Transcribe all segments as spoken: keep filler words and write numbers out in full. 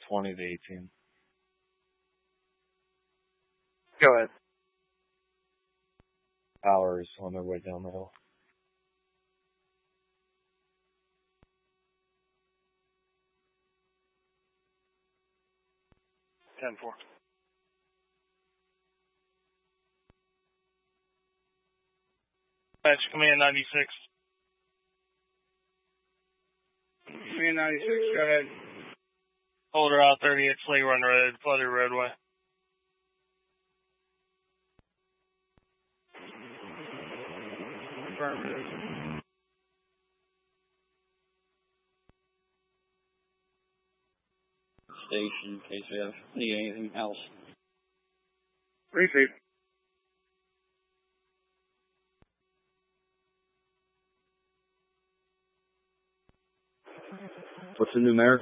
twenty to eighteen. Go ahead. Hours on their way down the hill. ten four. Patch, Command ninety-six. Command ninety-six, go ahead. Holder out thirty-eight, Slate Run Road, flooded roadway. Affirmative. Station in case we have need anything else. Receive. What's the numerics?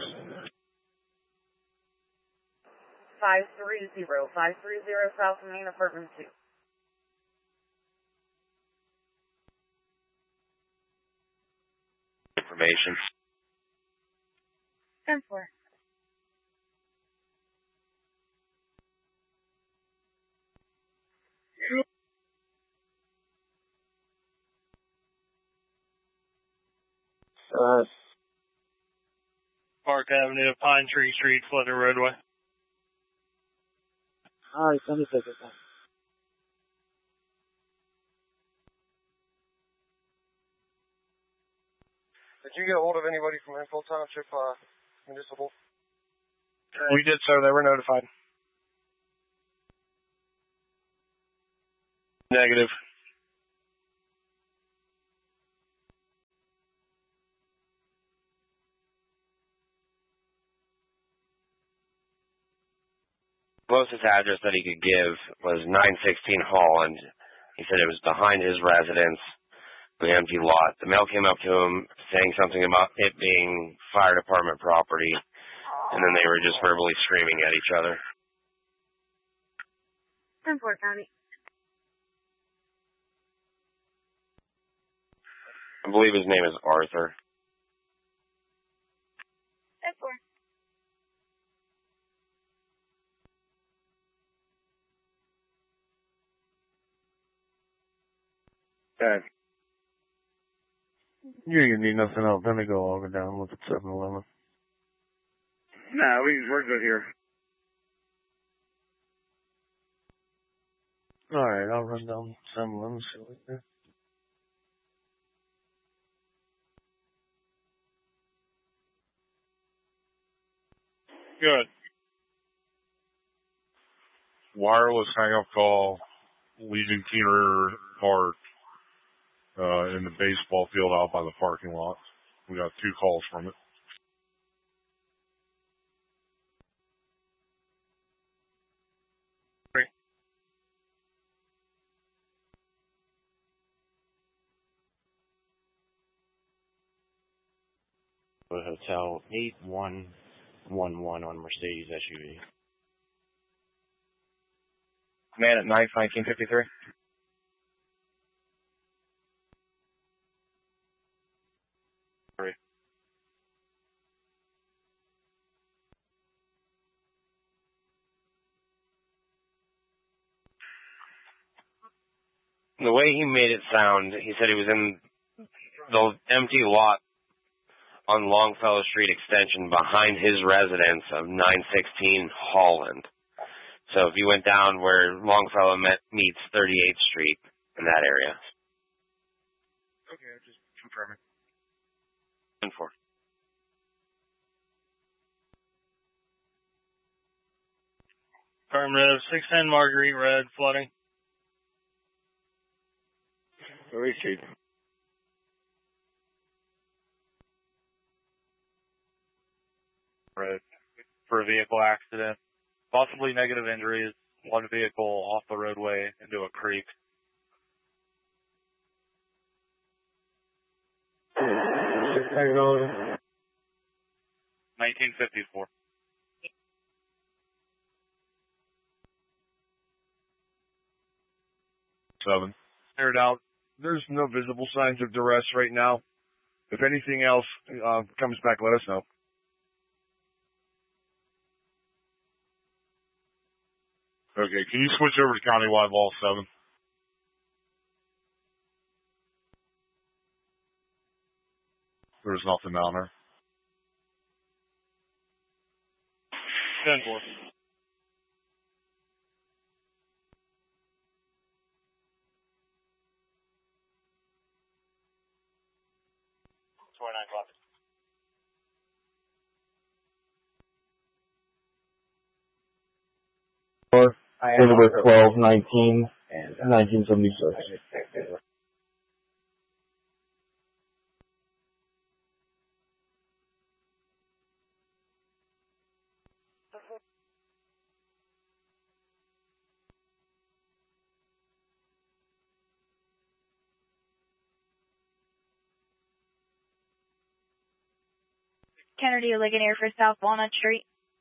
five three zero, five three zero South Main, apartment two. Information. ten four. Uh, Park Avenue, Pine Tree Street, flooded roadway. all right, let me take it then. Did you get a hold of anybody from Enfield Township uh, Municipal? We did, sir. They were notified. Negative. Closest address that he could give was nine sixteen Holland. He said it was behind his residence, the empty lot. The mail came up to him saying something about it being fire department property, and then they were just verbally screaming at each other. ten four, County. I believe his name is Arthur. ten four. Okay. You're gonna need nothing else. Then they go all go down and look at seven eleven. No, we, we're good here. Alright, I'll run down seven eleven, see what we do. Good. Wireless hang-up call, Legion Keener Park, uh, in the baseball field out by the parking lot. We got two calls from it. Three. Hotel eight one one one on Mercedes S U V. Man at ninth, nineteen fifty-three. Three. The way he made it sound, he said he was in the empty lot on Longfellow Street Extension behind his residence of nine sixteen Holland. So if you went down where Longfellow met, meets thirty-eighth Street in that area. Okay, I'm just confirming. ten four. Affirmative, six ten Marguerite Road, flooding. Receive. Road for a vehicle accident. Possibly negative injuries. One vehicle off the roadway into a creek. nineteen fifty-four. Seven. Aired out. There's no visible signs of duress right now. If anything else uh, comes back, let us know. Okay, can you switch over to countywide Vol seven? There's nothing down there. ten four. twenty-nine o'clock. With twelve, nineteen, and nineteen seventy-six. Kennedy Ligonier for South Walnut Street.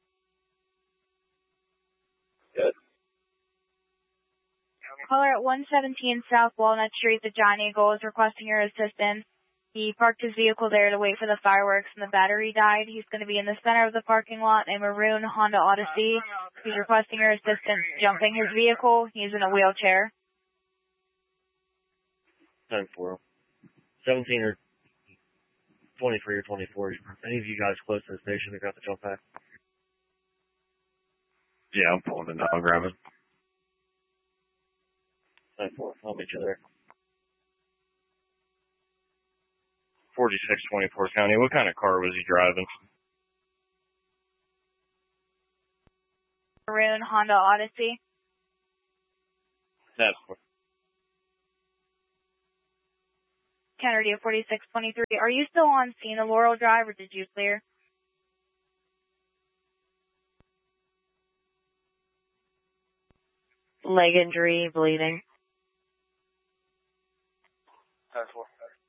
Good. Caller at one seventeen South Walnut Street, the Giant Eagle is requesting your assistance. He parked his vehicle there to wait for the fireworks and the battery died. He's going to be in the center of the parking lot, a maroon Honda Odyssey. He's requesting your assistance jumping his vehicle. He's in a wheelchair. ten four. seventeen or twenty-three or twenty-four. Any of you guys close to the station that got the jump pack? Yeah, I'm pulling it now. I'll grab it. ten four. I'll meet you there. forty-six twenty-four County. What kind of car was he driving? Maroon Honda Odyssey. That's Kennedy at forty-six twenty-three. Are you still on scene of Laurel Drive or did you clear? Leg injury, bleeding. ten four.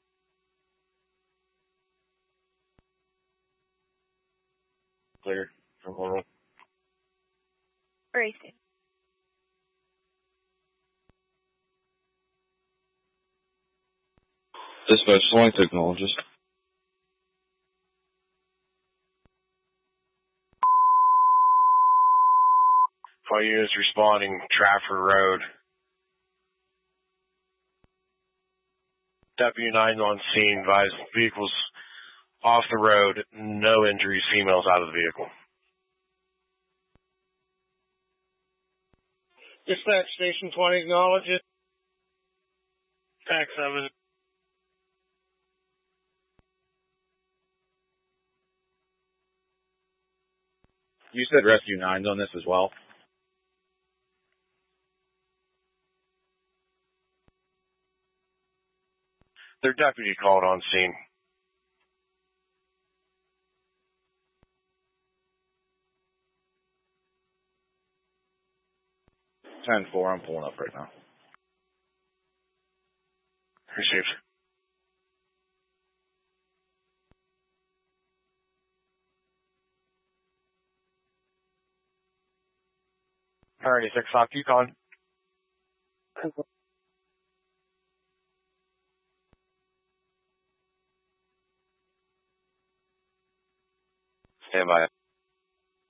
Cleared from Laurel. Racing. Dispatch, flight technologist. All units responding, Trafford Road. Deputy nine on scene, advised vehicles off the road, no injuries, females out of the vehicle. Dispatch Station twenty, acknowledge it. Tax seven. You said Rescue nine's on this as well? Their deputy called on scene. ten four, I'm pulling up right now. Received. Alrighty, six o'clock, Yukon. Stand by.